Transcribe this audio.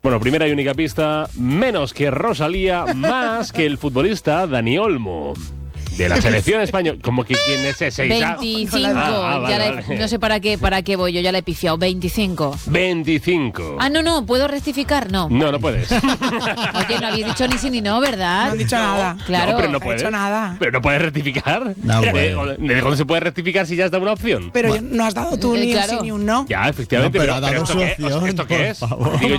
Bueno, primera y única pista, menos que Rosalía, más que el futbolista Dani Olmo. De la selección española. ¿Cómo que quién es ese? 25. Vale. No sé para qué voy yo, ya la he pifiado. 25. 25. No, ¿puedo rectificar? No. No puedes. Oye, no habéis dicho ni sí ni no, ¿verdad? No han dicho nada. Claro. No, pero no No he puedes. hecho nada. Pero no puedes rectificar. No, ¿De hombre. dónde se puede rectificar si ya está una opción? Pero no has dado tú ni un Claro. sí ni un no. Ya, efectivamente. No, pero ha dado ¿esto su qué? opción, ¿Esto qué por es? favor. Digo